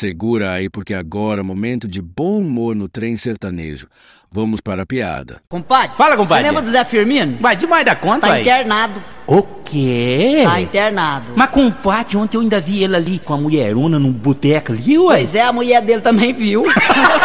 Segura aí, porque agora é momento de bom humor no trem sertanejo. Vamos para a piada. Compadre, fala, compadre. Você lembra do Zé Firmino? Vai demais da conta, Tá aí. internado. O quê? Tá internado. Mas, compadre, ontem eu ainda vi ele ali com a mulherona num boteco ali, ué. Pois é, a mulher dele também viu.